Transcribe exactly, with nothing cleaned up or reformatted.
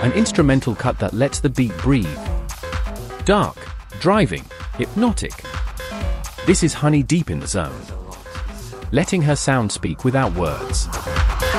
An instrumental cut that lets the beat breathe. Dark, driving, hypnotic. This is Honey deep in the zone, letting her sound speak without words.